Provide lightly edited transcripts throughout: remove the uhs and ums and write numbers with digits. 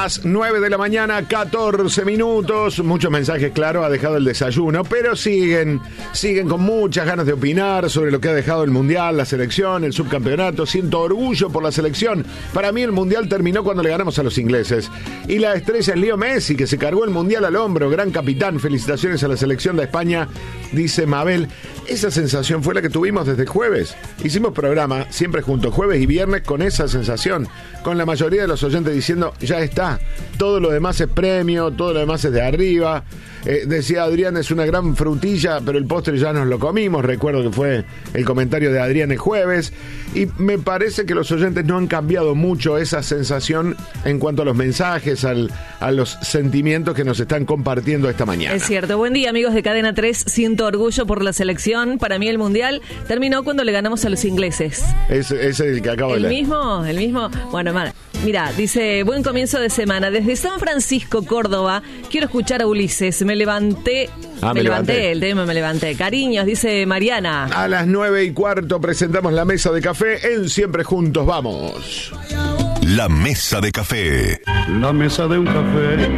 Las 9 de la mañana, 14 minutos. Muchos mensajes, claro, ha dejado el desayuno, pero siguen con muchas ganas de opinar sobre lo que ha dejado el Mundial, la selección, el subcampeonato. Siento orgullo por la selección. Para mí el Mundial terminó cuando le ganamos a los ingleses. Y la estrella es Leo Messi, que se cargó el Mundial al hombro. Gran capitán, felicitaciones a la selección de España, dice Mabel. Esa sensación fue la que tuvimos desde jueves. Hicimos programa siempre juntos, jueves y viernes, con esa sensación. Con la mayoría de los oyentes diciendo, ya está, todo lo demás es premio, todo lo demás es de arriba. Decía Adrián, es una gran frutilla, pero el postre ya nos lo comimos. Recuerdo que fue el comentario de Adrián el jueves. Y me parece que los oyentes no han cambiado mucho esa sensación en cuanto a los mensajes, a los sentimientos que nos están compartiendo esta mañana. Es cierto. Buen día, amigos de Cadena 3. Siento orgullo por la selección. Para mí el Mundial terminó cuando le ganamos a los ingleses. Es el que acabo de leer. El mismo. Bueno, mira, dice, buen comienzo de semana. Desde San Francisco, Córdoba, quiero escuchar a Ulises. Me levanté. Me levanté. Cariños, dice Mariana. A las 9:15 presentamos la mesa de café en Siempre Juntos Vamos. La mesa de café. La mesa de un café.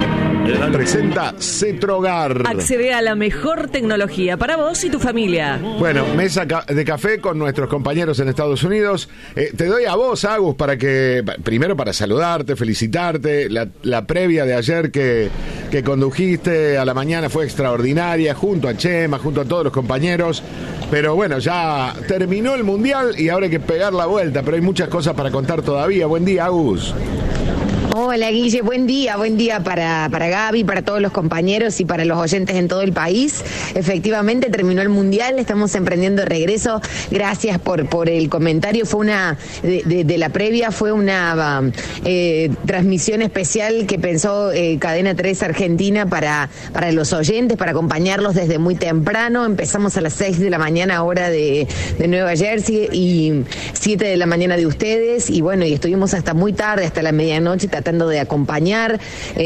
Presenta Cetrogar. Accede a la mejor tecnología para vos y tu familia. Bueno, mesa de café con nuestros compañeros en Estados Unidos. Te doy a vos, Agus, primero para saludarte, felicitarte. La previa de ayer que condujiste a la mañana fue extraordinaria, junto a Chema, junto a todos los compañeros. Pero bueno, ya terminó el Mundial y ahora hay que pegar la vuelta, pero hay muchas cosas para contar todavía. Buen día, Agus. Hola Guille, buen día para Gaby, para todos los compañeros y para los oyentes en todo el país. Efectivamente terminó el Mundial, estamos emprendiendo regreso. Gracias por el comentario. Fue una de la previa, fue una transmisión especial que pensó Cadena 3 Argentina para los oyentes, para acompañarlos desde muy temprano. Empezamos a las 6 de la mañana hora de Nueva Jersey y 7 de la mañana de ustedes, y bueno, y estuvimos hasta muy tarde, hasta la medianoche, tratando de acompañar,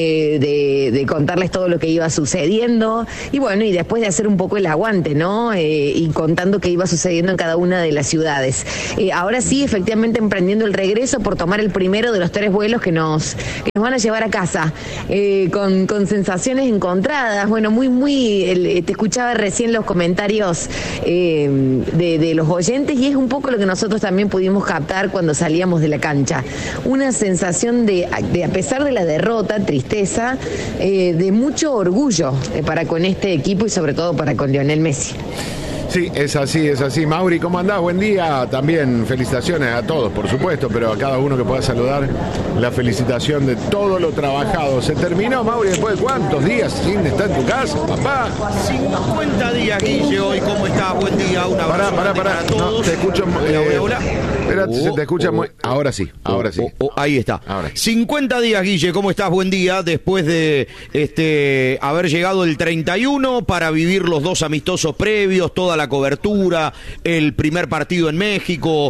de contarles todo lo que iba sucediendo, y bueno, y después de hacer un poco el aguante, ¿no? Y contando qué iba sucediendo en cada una de las ciudades. Ahora sí, efectivamente, emprendiendo el regreso por tomar el primero de los 3 vuelos que nos van a llevar a casa, con sensaciones encontradas. Bueno, te escuchaba recién los comentarios de los oyentes, y es un poco lo que nosotros también pudimos captar cuando salíamos de la cancha. Una sensación de a pesar de la derrota, tristeza, de mucho orgullo para con este equipo y sobre todo para con Lionel Messi. Sí, es así. Mauri, ¿cómo andás? Buen día. También felicitaciones a todos, por supuesto, pero a cada uno que pueda saludar, la felicitación de todo lo trabajado. Se terminó, Mauri, después de ¿cuántos días sin estar en tu casa, papá? 50 días, Guille, hoy. ¿Cómo estás? Buen día, un abrazo para todos. No, te escucho. Hola. Espérate, se te escucha muy... Ahora sí. Ahí está. Ahora. 50 días, Guille, ¿cómo estás? Buen día. Después de haber llegado el 31 para vivir los 2 amistosos previos, toda la cobertura, el primer partido en México,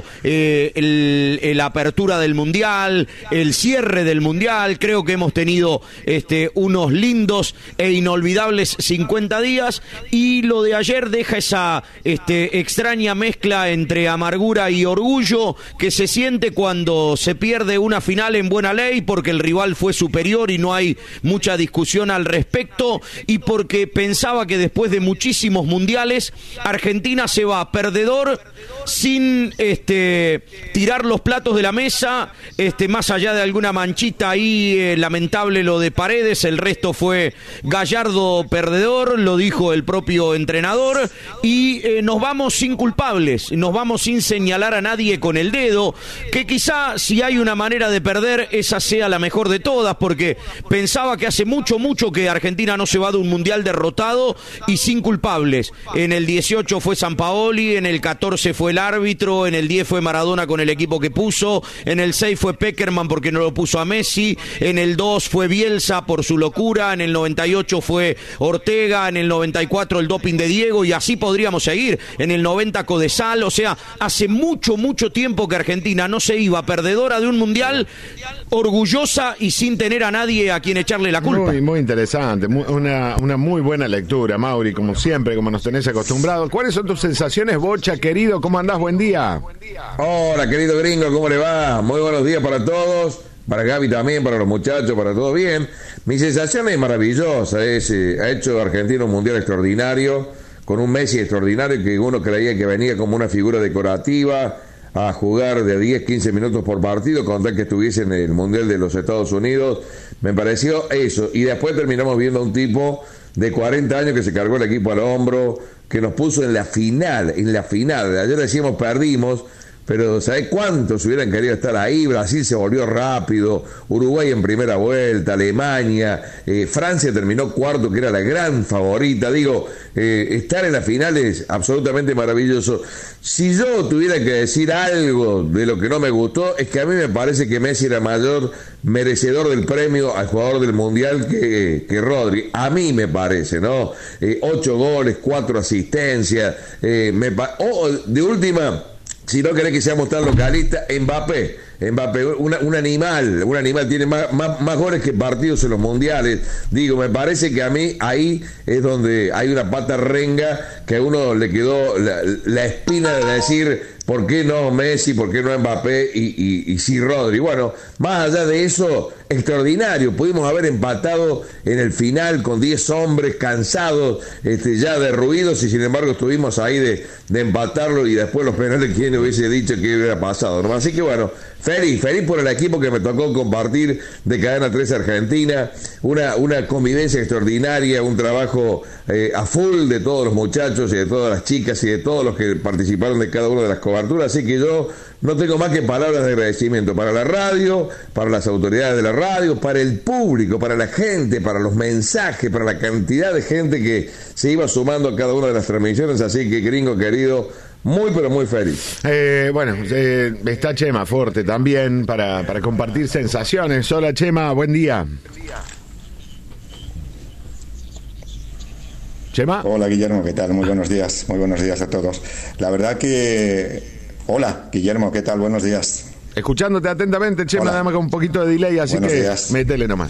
la apertura del Mundial, el cierre del Mundial. Creo que hemos tenido unos lindos e inolvidables 50 días, y lo de ayer deja esa extraña mezcla entre amargura y orgullo que se siente cuando se pierde una final en buena ley, porque el rival fue superior y no hay mucha discusión al respecto, y porque pensaba que después de muchísimos mundiales Argentina se va perdedor, sin tirar los platos de la mesa, más allá de alguna manchita ahí, lamentable lo de Paredes. El resto fue Gallardo perdedor, lo dijo el propio entrenador, y nos vamos sin culpables, nos vamos sin señalar a nadie con el dedo, que quizá si hay una manera de perder, esa sea la mejor de todas, porque pensaba que hace mucho que Argentina no se va de un mundial derrotado y sin culpables. En el 18 fue Sampaoli, en el 14 fue el árbitro, en el 10 fue Maradona con el equipo que puso, en el 6 fue Peckerman porque no lo puso a Messi, en el 2 fue Bielsa por su locura, en el 98 fue Ortega, en el 94 el doping de Diego, y así podríamos seguir, en el 90 Codesal. O sea, hace mucho tiempo que Argentina no se iba perdedora de un mundial, orgullosa y sin tener a nadie a quien echarle la culpa. Muy interesante, una muy buena lectura, Mauri, como siempre, como nos tenés acostumbrados. ¿Cuáles son tus sensaciones, Bocha, querido? ¿Cómo andás? Buen día. Hola, querido gringo, ¿cómo le va? Muy buenos días para todos. para Gaby también, para los muchachos, para todo bien. Mi sensación es maravillosa, ha hecho Argentina un mundial extraordinario, con un Messi extraordinario que uno creía que venía como una figura decorativa a jugar de 10, 15 minutos por partido, con tal que estuviese en el Mundial de los Estados Unidos. Me pareció eso. Y después terminamos viendo a un tipo de 40 años que se cargó el equipo al hombro, que nos puso en la final. Ayer decíamos perdimos, pero ¿sabés cuántos hubieran querido estar ahí? Brasil se volvió rápido, Uruguay en primera vuelta, Alemania, Francia terminó cuarto, que era la gran favorita. Estar en la final es absolutamente maravilloso. Si yo tuviera que decir algo de lo que no me gustó, es que a mí me parece que Messi era mayor merecedor del premio al jugador del Mundial que Rodri. A mí me parece, ¿no? 8 goles, 4 asistencias, de última... Si no querés que seamos tan localistas, Mbappé, un animal, tiene más goles que partidos en los mundiales. Me parece que a mí ahí es donde hay una pata renga que a uno le quedó la espina de decir, ¿por qué no Messi? ¿Por qué no Mbappé? Y sí Rodri. Bueno, más allá de eso, extraordinario. Pudimos haber empatado en el final con 10 hombres cansados, ya derruidos, y sin embargo estuvimos ahí de empatarlo, y después los penales, ¿quién hubiese dicho que hubiera pasado, ¿no? Así que bueno, feliz por el equipo que me tocó compartir de Cadena 3 Argentina, una convivencia extraordinaria, un trabajo a full de todos los muchachos y de todas las chicas y de todos los que participaron de cada una de las coberturas. Así que yo no tengo más que palabras de agradecimiento para la radio, para las autoridades de la radio, para el público, para la gente, para los mensajes, para la cantidad de gente que se iba sumando a cada una de las transmisiones. Así que, gringo querido, muy pero muy feliz. Está Chema Forte también para compartir sensaciones. Hola Chema, buen día. Chema. Hola Guillermo, ¿qué tal? Muy buenos días a todos. La verdad que... Hola Guillermo, ¿qué tal? Buenos días. Escuchándote atentamente, Chema, nada más con un poquito de delay, así buenos que días. Métele nomás.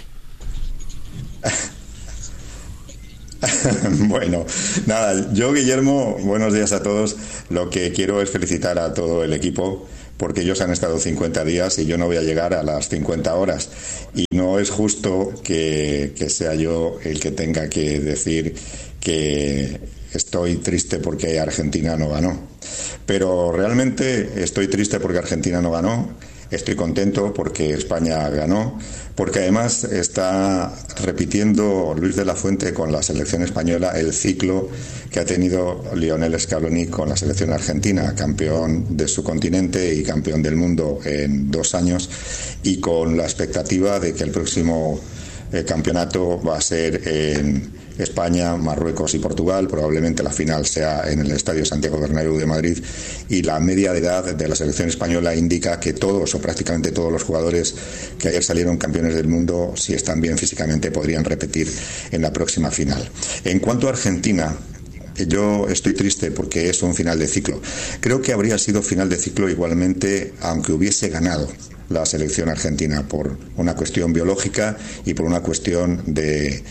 Bueno, nada, yo Guillermo, buenos días a todos. Lo que quiero es felicitar a todo el equipo, porque ellos han estado 50 días y yo no voy a llegar a las 50 horas. Y no es justo que sea yo el que tenga que decir que estoy triste porque Argentina no ganó. Pero realmente estoy triste porque Argentina no ganó. Estoy contento porque España ganó, porque además está repitiendo Luis de la Fuente con la selección española el ciclo que ha tenido Lionel Scaloni con la selección argentina, campeón de su continente y campeón del mundo en 2 años, y con la expectativa de que el próximo campeonato va a ser en España, Marruecos y Portugal. Probablemente la final sea en el Estadio Santiago Bernabéu de Madrid, y la media de edad de la selección española indica que todos o prácticamente todos los jugadores que ayer salieron campeones del mundo, si están bien físicamente, podrían repetir en la próxima final. En cuanto a Argentina, yo estoy triste porque es un final de ciclo. Creo que habría sido final de ciclo igualmente aunque hubiese ganado la selección argentina, por una cuestión biológica y por una cuestión de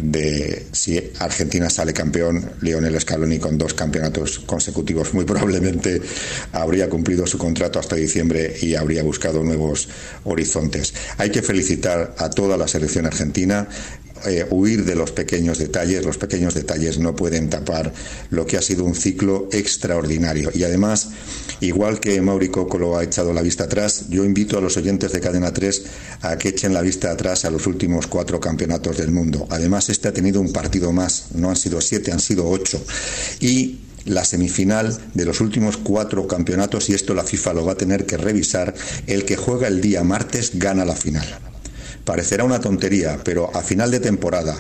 si Argentina sale campeón, Lionel Scaloni con 2 campeonatos consecutivos muy probablemente habría cumplido su contrato hasta diciembre y habría buscado nuevos horizontes. Hay que felicitar a toda la selección argentina. Huir de los pequeños detalles no pueden tapar lo que ha sido un ciclo extraordinario. Y además, igual que Mauri Cocolo ha echado la vista atrás, yo invito a los oyentes de Cadena 3 a que echen la vista atrás a los últimos 4 campeonatos del mundo. Además, este ha tenido un partido más, no han sido 7, han sido 8. Y la semifinal de los últimos 4 campeonatos, y esto la FIFA lo va a tener que revisar, el que juega el día martes gana la final. Parecerá una tontería, pero a final de temporada,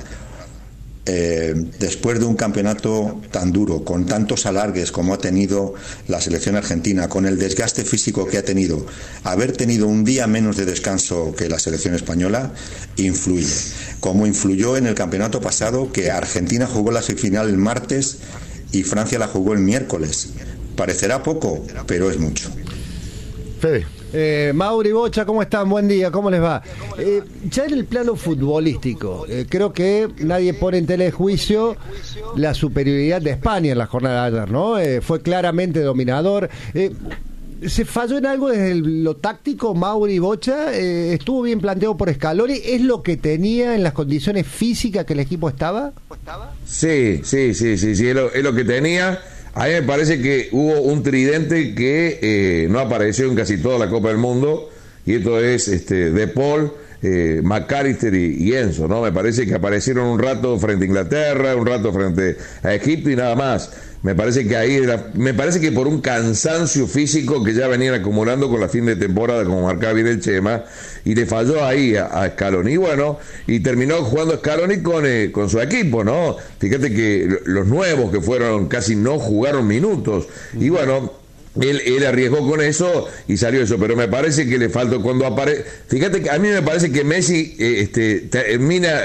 después de un campeonato tan duro, con tantos alargues como ha tenido la selección argentina, con el desgaste físico que ha tenido, haber tenido un día menos de descanso que la selección española influye, como influyó en el campeonato pasado, que Argentina jugó la semifinal el martes y Francia la jugó el miércoles. Parecerá poco, pero es mucho. Fede. Mauri, Bocha, ¿cómo están? Buen día, ¿cómo les va? Ya en el plano futbolístico, creo que nadie pone en tela de juicio la superioridad de España en la jornada de ayer, ¿no? Fue claramente dominador. ¿Se falló en algo desde lo táctico, Mauri Bocha? ¿Estuvo bien planteado por Scaloni? ¿Es lo que tenía en las condiciones físicas que el equipo estaba? Sí, es lo que tenía. A mí me parece que hubo un tridente que no apareció en casi toda la Copa del Mundo, y esto es De Paul, McAllister y Enzo, ¿no? Me parece que aparecieron un rato frente a Inglaterra, un rato frente a Egipto y nada más. Me parece que por un cansancio físico que ya venían acumulando con la fin de temporada, como marcaba bien el Chema, y le falló ahí a Scaloni. Y bueno, y terminó jugando Scaloni con su equipo, ¿no? Fíjate que los nuevos que fueron casi no jugaron minutos. Y bueno, él arriesgó con eso y salió eso, pero me parece que le faltó cuando aparece. Fíjate que a mí me parece que Messi termina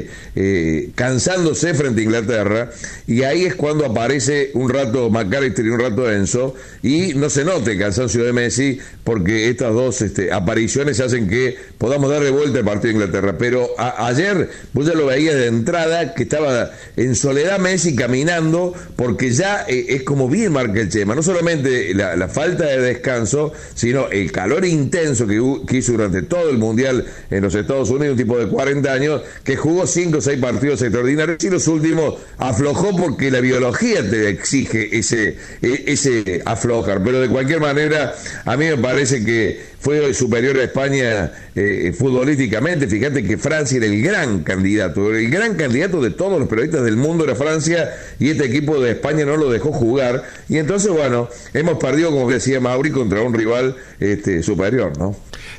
cansándose frente a Inglaterra, y ahí es cuando aparece un rato McAllister y un rato Enzo, y no se note el cansancio de Messi, porque estas dos apariciones hacen que podamos darle vuelta al partido de Inglaterra. Pero ayer vos ya lo veías de entrada, que estaba en soledad Messi caminando, porque ya es como bien marca el Chema, no solamente la falta de descanso, sino el calor intenso que hizo durante todo el Mundial en los Estados Unidos, un tipo de 40 años que jugó 5 o 6 partidos extraordinarios, y los últimos aflojó porque la biología te exige ese aflojar. Pero de cualquier manera, a mí me parece que fue superior a España futbolísticamente. Fíjate que Francia era el gran candidato de todos los periodistas del mundo, era Francia, y este equipo de España no lo dejó jugar, y entonces bueno, hemos perdido, como decía Mauri, contra un rival superior, ¿no?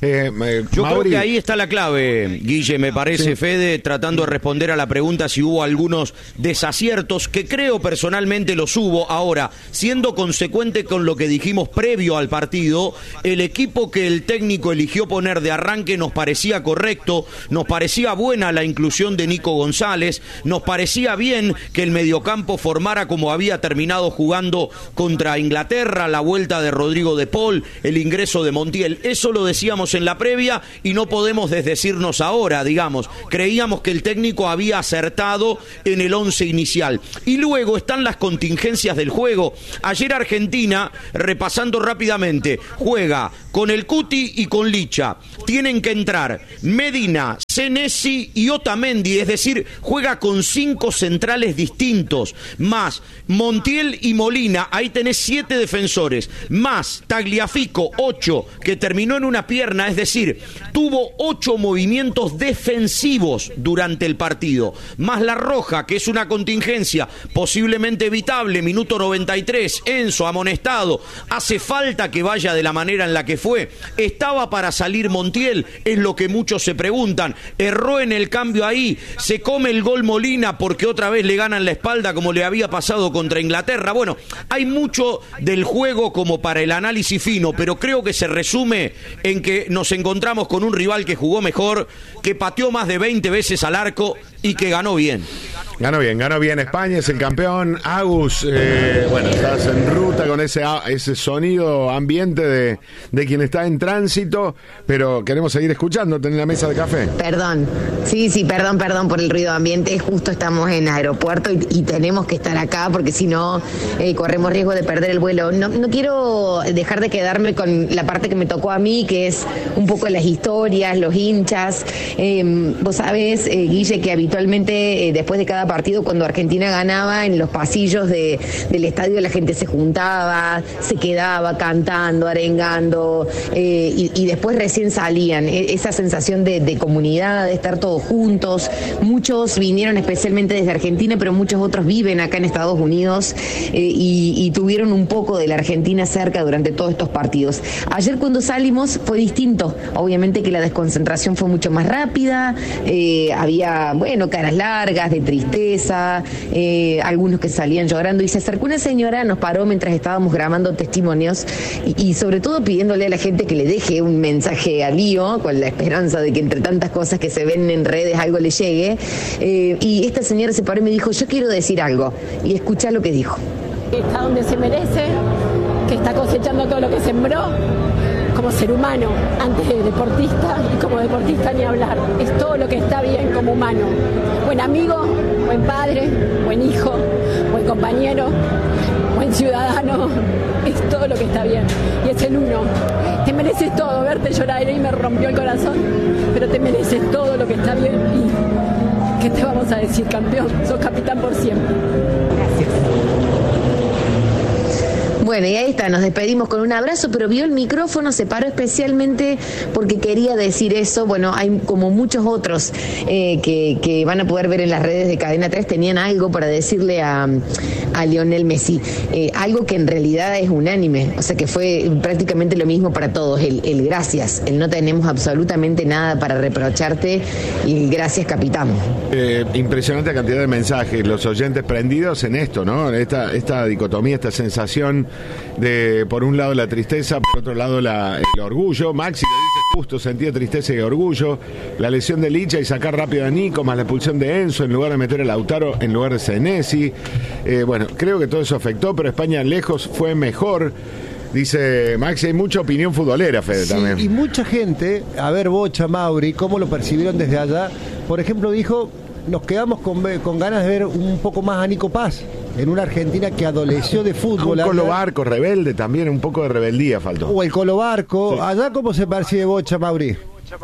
Yo creo que ahí está la clave, Guille, me parece, sí. Fede, tratando de responder a la pregunta si hubo algunos desaciertos, que creo personalmente los hubo. Ahora, siendo consecuente con lo que dijimos previo al partido, el equipo que el técnico eligió poner de arranque nos parecía correcto, nos parecía buena la inclusión de Nico González, nos parecía bien que el mediocampo formara como había terminado jugando contra Inglaterra, la vuelta de Rodrigo De Paul, el ingreso de Montiel. Eso lo decíamos en la previa y no podemos desdecirnos ahora, digamos. Creíamos que el técnico había acertado en el 11 inicial. Y luego están las contingencias del juego. Ayer Argentina, repasando rápidamente, juega con el Cuti y con Licha. Tienen que entrar Medina, Senesi y Otamendi, es decir, juega con 5 centrales distintos, más Montiel y Molina, ahí tenés 7 defensores, más Tagliafico, 8, que terminó en una pierna, es decir, tuvo 8 movimientos defensivos durante el partido, más La Roja, que es una contingencia posiblemente evitable, minuto 93, Enzo amonestado, hace falta que vaya de la manera en la que fue, estaba para salir Montiel, es lo que muchos se preguntan, erró en el cambio ahí, se come el gol Molina porque otra vez le ganan la espalda como le había pasado contra Inglaterra. Bueno, hay mucho del juego como para el análisis fino, pero creo que se resume en que nos encontramos con un rival que jugó mejor, que pateó más de 20 veces al arco y que ganó bien. Ganó bien. España es el campeón. Agus, bueno, estás en ruta con ese sonido ambiente de quien está en tránsito, pero queremos seguir escuchándote en la mesa de café. Perdón, perdón por el ruido ambiente. Justo estamos en aeropuerto y tenemos que estar acá porque si no corremos riesgo de perder el vuelo. No quiero dejar de quedarme con la parte que me tocó a mí, que es un poco las historias, los hinchas. Vos sabés, Guille, que habitualmente después de cada partido, cuando Argentina ganaba, en los pasillos del estadio la gente se juntaba, se quedaba cantando, arengando, y después recién salían. Esa sensación de comunidad, de estar todos juntos. Muchos vinieron especialmente desde Argentina, pero muchos otros viven acá en Estados Unidos y tuvieron un poco de la Argentina cerca durante todos estos partidos. Ayer cuando salimos fue distinto. Obviamente que la desconcentración fue mucho más rápida, había, caras largas, de tristeza, algunos que salían llorando, y se acercó una señora, nos paró mientras estábamos grabando testimonios y sobre todo pidiéndole a la gente que le deje un mensaje a Lío, con la esperanza de que entre tantas cosas que se ven en redes algo le llegue, y esta señora se paró y me dijo: yo quiero decir algo, y escuchá lo que dijo. Está donde se merece, que está cosechando todo lo que sembró como ser humano, antes de deportista, y como deportista ni hablar. Es todo lo que está bien como humano. Buen amigo, buen padre, buen hijo, buen compañero, buen ciudadano, es todo lo que está bien. Y es el uno. Te mereces todo, verte llorar y me rompió el corazón, pero te mereces todo lo que está bien. Y ¿qué te vamos a decir, campeón? Sos capitán por siempre. Gracias. Bueno, y ahí está, nos despedimos con un abrazo, pero vio el micrófono, se paró especialmente porque quería decir eso. Bueno, hay como muchos otros que van a poder ver en las redes de Cadena 3, tenían algo para decirle a Lionel Messi, algo que en realidad es unánime, o sea que fue prácticamente lo mismo para todos, el gracias, el no tenemos absolutamente nada para reprocharte y el gracias, capitán. Impresionante cantidad de mensajes, los oyentes prendidos en esto, ¿no? Esta dicotomía, esta sensación de, por un lado, la tristeza, por otro lado, el orgullo. Maxi le dice justo, sentía tristeza y orgullo. La lesión de Licha y sacar rápido a Nico, más la expulsión de Enzo, en lugar de meter a Lautaro, en lugar de Senesi. Bueno, creo que todo eso afectó, pero España lejos fue mejor. Dice Maxi, hay mucha opinión futbolera, Fede, sí, también. Y mucha gente, a ver, Bocha, Mauri, cómo lo percibieron desde allá. Por ejemplo, dijo, nos quedamos con ganas de ver un poco más a Nico Paz en una Argentina que adoleció de fútbol. Un Colo Barco rebelde también, un poco de rebeldía faltó. O el Colo Barco. Sí. ¿Allá cómo se percibe, Bocha, Mauri?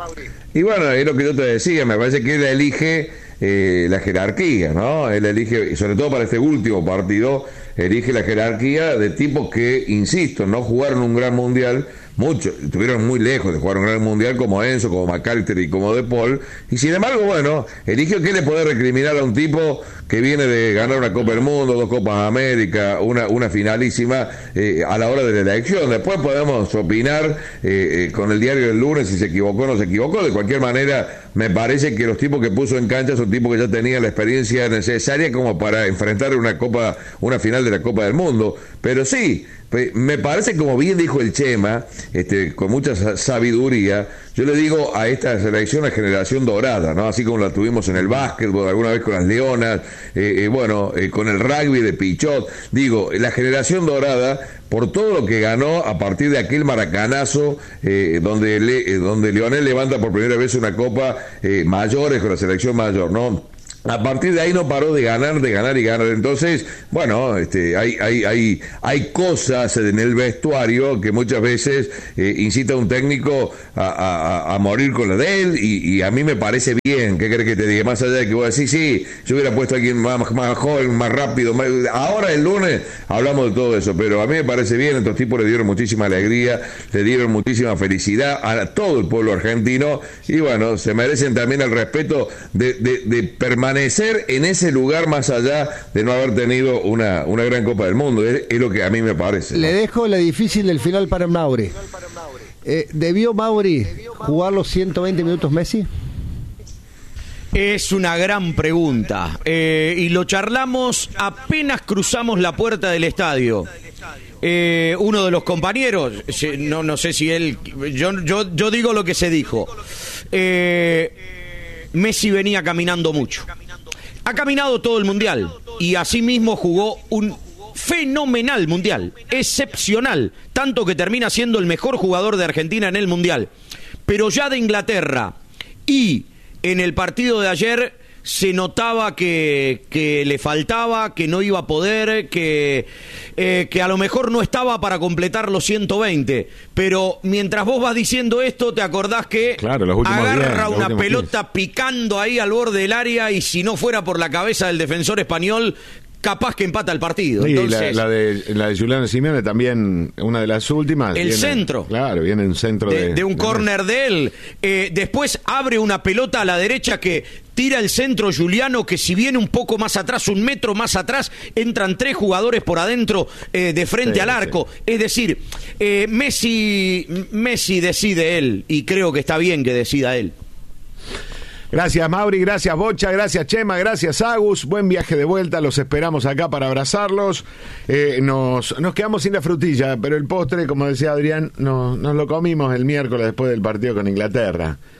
Y bueno, es lo que yo te decía, me parece que él elige la jerarquía, ¿no? Él elige, sobre todo para este último partido, elige la jerarquía de tipos que, insisto, no jugaron un gran mundial. Muchos estuvieron muy lejos de jugar un gran mundial, como Enzo, como McAllister y como De Paul, y sin embargo, bueno, eligió que le puede recriminar a un tipo que viene de ganar una Copa del Mundo, 2 Copas América, una finalísima a la hora de la elección. Después podemos opinar con el diario del lunes si se equivocó o no se equivocó. De cualquier manera, me parece que los tipos que puso en cancha son tipos que ya tenían la experiencia necesaria como para enfrentar una final de la Copa del Mundo. Pero sí, me parece, como bien dijo el Chema, con mucha sabiduría, yo le digo a esta selección la generación dorada, ¿no? Así como la tuvimos en el básquetbol, alguna vez con las Leonas, con el rugby de Pichot. Digo, la generación dorada, por todo lo que ganó a partir de aquel maracanazo donde Lionel levanta por primera vez una copa mayores con la selección mayor, ¿no? A partir de ahí no paró de ganar y ganar. Entonces, bueno, hay cosas en el vestuario que muchas veces incita a un técnico a morir con la de él, y a mí me parece bien. ¿Qué crees que te diga? Más allá de que vos decís, sí, yo hubiera puesto a alguien más joven, más rápido. Ahora el lunes hablamos de todo eso, pero a mí me parece bien. Estos tipos le dieron muchísima alegría, le dieron muchísima felicidad a todo el pueblo argentino, y bueno, se merecen también el respeto de permanecer en ese lugar, más allá de no haber tenido una gran Copa del Mundo. Es lo que a mí me parece, ¿no? Le dejo la difícil del final para Mauri. ¿Debió Mauri jugar los 120 minutos Messi? Es una gran pregunta, y lo charlamos apenas cruzamos la puerta del estadio. Uno de los compañeros, no sé si él, yo digo lo que se dijo. Messi venía caminando mucho. Ha caminado todo el mundial y asimismo jugó un fenomenal mundial, excepcional, tanto que termina siendo el mejor jugador de Argentina en el mundial. Pero ya de Inglaterra y en el partido de ayer se notaba que le faltaba, que no iba a poder, que a lo mejor no estaba para completar los 120. Pero mientras vos vas diciendo esto, te acordás que agarra una pelota picando ahí al borde del área, y si no fuera por la cabeza del defensor español, capaz que empata el partido. Sí, entonces, la de Juliano Simeone también, una de las últimas. Centro. Claro, viene un centro de un córner de él. Después abre una pelota a la derecha que tira el centro Juliano, que si viene un poco más atrás, 1 metro más atrás, entran 3 jugadores por adentro de frente al arco. Sí. Es decir, Messi decide él, y creo que está bien que decida él. Gracias, Mauri, gracias, Bocha, gracias, Chema, gracias, Agus. Buen viaje de vuelta, los esperamos acá para abrazarlos. Nos quedamos sin la frutilla, pero el postre, como decía Adrián, nos lo comimos el miércoles después del partido con Inglaterra.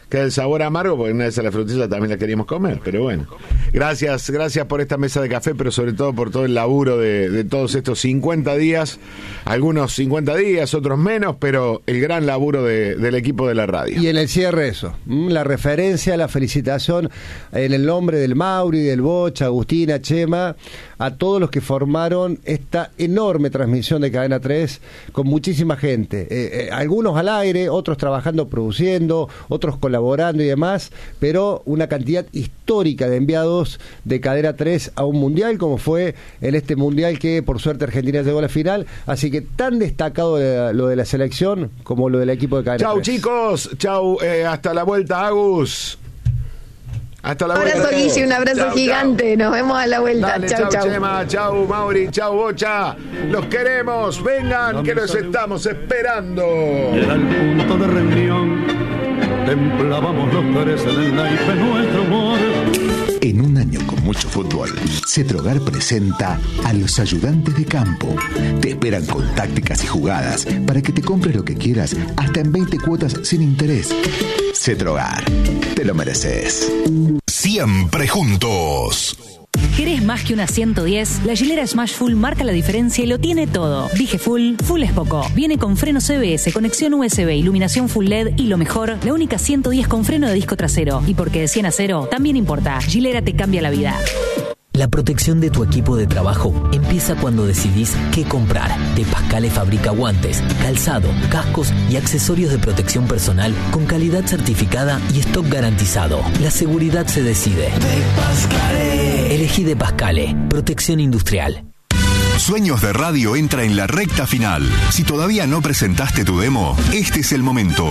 queda el sabor amargo, porque una de esas la frutilla también la queríamos comer, pero bueno. Gracias por esta mesa de café, pero sobre todo por todo el laburo de todos estos 50 días, algunos 50 días, otros menos, pero el gran laburo del equipo de la radio. Y en el cierre eso, la referencia, la felicitación en el nombre del Mauri, del Bocha, Agustina, Chema, a todos los que formaron esta enorme transmisión de Cadena 3 con muchísima gente, algunos al aire, otros trabajando, produciendo, otros colaborando y demás, pero una cantidad histórica de enviados de Cadena 3 a un mundial, como fue en este mundial que por suerte Argentina llegó a la final, así que tan destacado lo de la selección como lo del equipo de Cadena 3. Chau chicos, chau, hasta la vuelta, Agus. Hasta la vuelta. Un abrazo, Guille, un abrazo gigante. Nos vemos a la vuelta. Dale, chau, Chema, chau, Mauri, chau, Bocha. Los queremos. Vengan, que los estamos esperando. Era el punto de reunión. Templábamos los tres en el naipe nuestro amor. En un año con mucho fútbol, Cetrogar presenta a los ayudantes de campo. Te esperan con tácticas y jugadas para que te compres lo que quieras, hasta en 20 cuotas sin interés. Cetrogar, te lo mereces. Siempre juntos. ¿Querés más que una 110? La Gilera Smash Full marca la diferencia y lo tiene todo. Dije full es poco. Viene con freno CBS, conexión USB, iluminación full LED y lo mejor, la única 110 con freno de disco trasero. Y porque de 100 a 0 también importa. Gilera te cambia la vida. La protección de tu equipo de trabajo empieza cuando decidís qué comprar. De Pascale fabrica guantes, calzado, cascos y accesorios de protección personal con calidad certificada y stock garantizado. La seguridad se decide. De Pascale. Elegí De Pascale. Protección industrial. Sueños de Radio entra en la recta final. Si todavía no presentaste tu demo, este es el momento.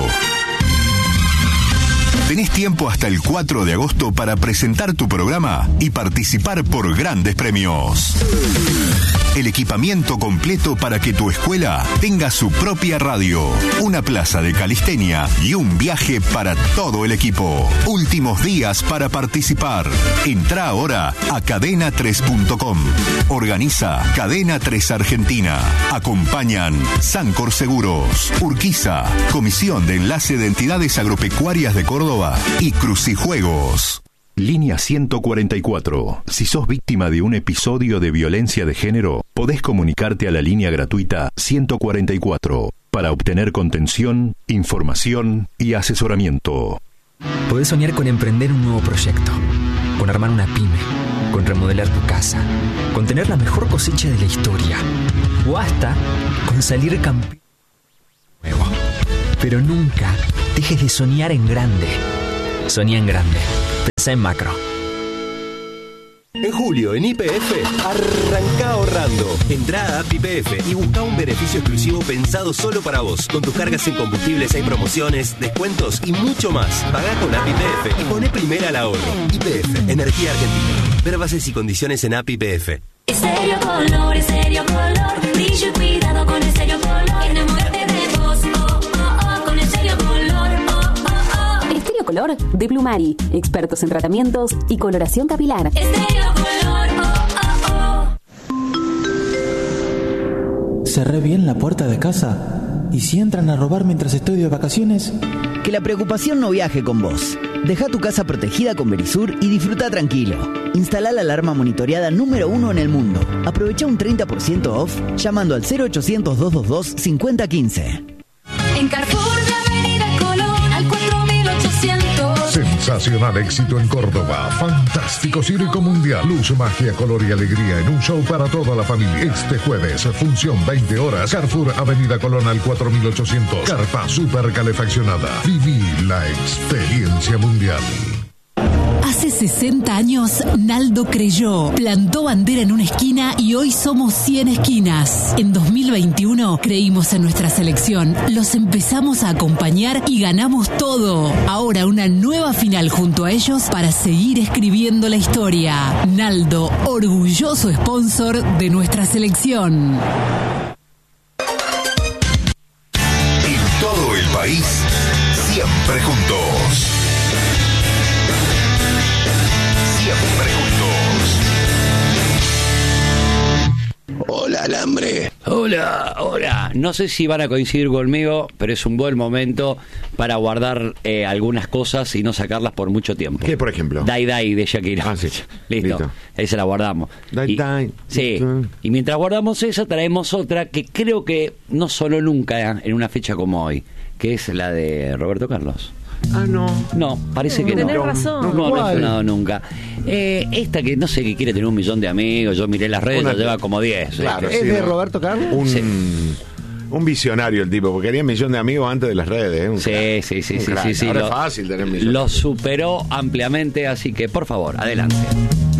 Tenés tiempo hasta el 4 de agosto para presentar tu programa y participar por grandes premios. El equipamiento completo para que tu escuela tenga su propia radio, una plaza de calistenia y un viaje para todo el equipo. Últimos días para participar. Entrá ahora a cadena3.com. Organiza Cadena 3 Argentina. Acompañan Sancor Seguros, Urquiza, Comisión de Enlace de Entidades Agropecuarias de Córdoba y Crucijuegos. Línea 144. Si sos víctima de un episodio de violencia de género, podés comunicarte a la línea gratuita 144 para obtener contención, información y asesoramiento. Podés soñar con emprender un nuevo proyecto, con armar una pyme, con remodelar tu casa, con tener la mejor cosecha de la historia, o hasta con salir campeón nuevo. Pero nunca dejes de soñar en grande. Soñá en grande. Pensá en macro. En julio, en YPF, arranca ahorrando. Entrá a App YPF y busca un beneficio exclusivo pensado solo para vos. Con tus cargas en combustibles hay promociones, descuentos y mucho más. Pagá con App YPF y poné primera al ahorro. YPF, Energía Argentina. Ver bases y condiciones en App YPF. Estéreo Color, Estéreo Color. Brillo y cuidado con Estéreo Color. Enamórate de vos, oh, oh, oh, con Estéreo Color, oh, oh, oh. Estéreo Color de Plumari, expertos en tratamientos y coloración capilar. Estéreo Color, oh, oh, oh. Cerré bien la puerta de casa. ¿Y si entran a robar mientras estoy de vacaciones? Que la preocupación no viaje con vos. Deja tu casa protegida con Verisur y disfruta tranquilo. Instala la alarma monitoreada número 1 en el mundo. Aprovecha un 30% off llamando al 0800-222-5015. En Carrefour de Avenida Colón al 4800. Sensacional éxito en Córdoba. Fantástico circo mundial. Luz, magia, color y alegría en un show para toda la familia. Este jueves, función 20 horas. Carrefour Avenida Colón al 4800. Carpa super calefaccionada. Viví la experiencia mundial. Hace 60 años, Naldo creyó, plantó bandera en una esquina y hoy somos 100 esquinas. En 2021 creímos en nuestra selección, los empezamos a acompañar y ganamos todo. Ahora una nueva final junto a ellos para seguir escribiendo la historia. Naldo, orgulloso sponsor de nuestra selección. En todo el país, siempre juntos. Hola, Alambre. Hola. No sé si van a coincidir conmigo, pero es un buen momento para guardar algunas cosas y no sacarlas por mucho tiempo. ¿Qué, por ejemplo? Die de Shakira. Sí. Listo. Esa la guardamos. Die. Sí. Y mientras guardamos esa, traemos otra que creo que no sonó nunca en una fecha como hoy, que es la de Roberto Carlos. No. No, parece que no. Tenés razón. No ha sonado nunca. Esta que no sé, que quiere tener 1 millón de amigos. Yo miré las redes, ya lleva como 10. Claro, ¿Es de Roberto Carlos? Un visionario el tipo, porque tenía 1 millón de amigos antes de las redes. Sí. Ahora es fácil tener 1 millón. Lo superó ampliamente, así que por favor, adelante.